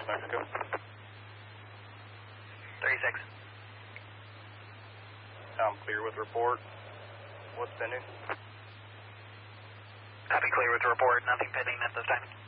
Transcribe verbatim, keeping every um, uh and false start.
Mexico. thirty-six. I'm clear with report. What's pending? Copy, clear with report. Nothing pending at this time.